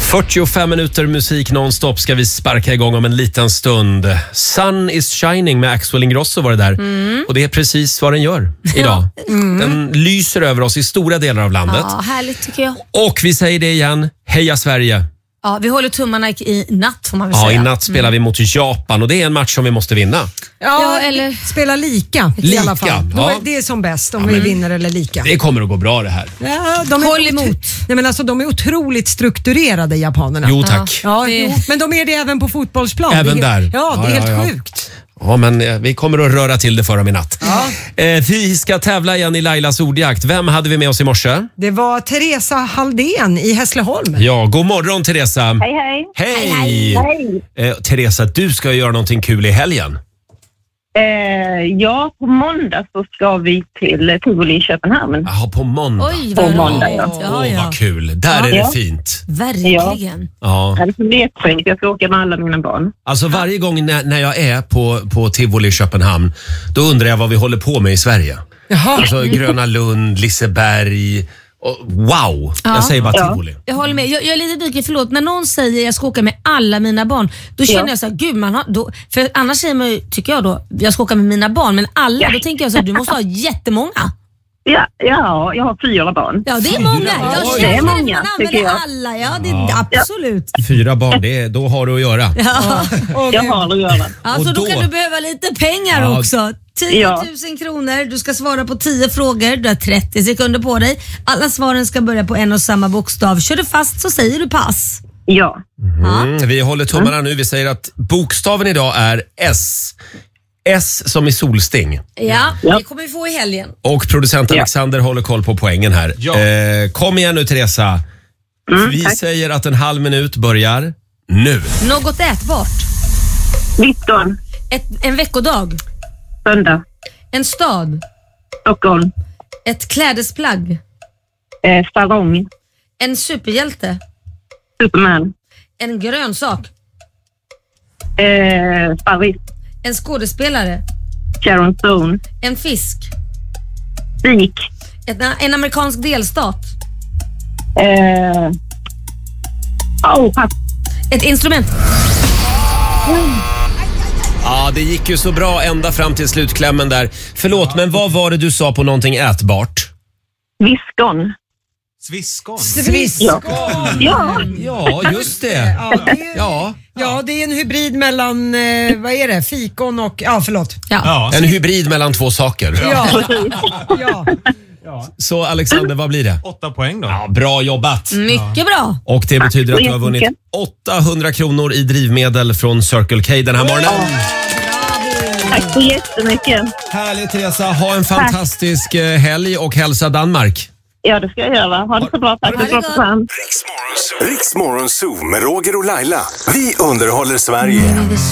45 minuter musik nonstop ska vi sparka igång om en liten stund. Sun is shining med Axel Ingrosso var det där. Och det är precis vad den gör idag. Den lyser över oss i stora delar av landet. Ja, härligt tycker jag. Och vi säger det igen, heja Sverige! Ja, vi håller tummarna i natt får man väl säga. Ja, i natt spelar vi mot Japan och det är en match som vi måste vinna. Ja, eller spela lika i alla fall. Ja. Det är som bäst om vi vinner eller lika. Det kommer att gå bra det här. Ja, Håll emot. Nej, men alltså, de är otroligt strukturerade, japanerna. Jo tack. Ja, men de är det även på fotbollsplan. Även där. Ja, det är helt sjukt. Ja, men vi kommer att röra till det för dem i natt. Vi ska tävla igen i Lailas ordjakt. Vem hade vi med oss i morse? Det var Teresa Halldén i Hässleholm. Ja, god morgon Teresa. Hej, hej. Hej! Teresa, du ska göra någonting kul i helgen. Ja, på måndag så ska vi till Tivoli i Köpenhamn. Jaha, på måndag. Oj, På vad måndag, roligt. ja. Vad kul. Där är det fint. Verkligen. Ja. Ja, det ska bli jättefint. Jag ska åka med alla mina barn. Alltså varje gång när jag är på Tivoli i Köpenhamn, då undrar jag vad vi håller på med i Sverige. Alltså Gröna Lund, Liseberg. Wow, jag säger bara Tivoli. Jag håller med. Jag är lite dyker, förlåt. När någon säger jag ska åka med alla mina barn, då känner jag så här, gud för annars säger man ju, tycker jag då, jag ska åka med mina barn, men alla, då tänker jag så här, du måste ha jättemånga. Ja, jag har 4 barn. Ja, det är många. Det är många, man tycker använder jag. alla. Ja, det är absolut. 4 barn, då har du att göra. Jag har att göra. Alltså då kan du behöva lite pengar också. 10 000 kronor, du ska svara på 10 frågor, du har 30 sekunder på dig. Alla svaren ska börja på en och samma bokstav. Kör du fast så säger du pass. Ja. Vi håller tummarna nu, vi säger att bokstaven idag är S. S som i solsting. Ja, det kommer vi få i helgen. Och producent Alexander håller koll på poängen här. Kom igen nu Teresa. Vi säger att en halv minut börjar nu. Något ätbart. 19. En veckodag. Söndag. En stad. Stockholm. Ett klädesplagg. Sarong. En superhjälte. Superman. En grönsak. Paris. En skådespelare. Sharon Stone. En fisk. Sik. En amerikansk delstat. Pass. Ett instrument. Ja, det gick ju så bra ända fram till slutklämmen där. Förlåt, men vad var det du sa på någonting ätbart? Viskon. Sviskon. Ja, just det. Ja, det är en hybrid mellan, vad är det? Fikon och, förlåt. Ja. En hybrid mellan 2 saker. Ja. Så Alexander, vad blir det? 8 poäng då. Ja, bra jobbat. Mycket bra. Och det betyder att du har vunnit 800 kronor i drivmedel från Circle K den här morgonen. Tack så jättemycket. Härligt Teresa, ha en fantastisk helg och hälsa Danmark. Ja, det ska jag göra. Ha det så bra. Tack för ett bra program. Riks Morgonzoo med Roger och Laila. Vi underhåller Sverige.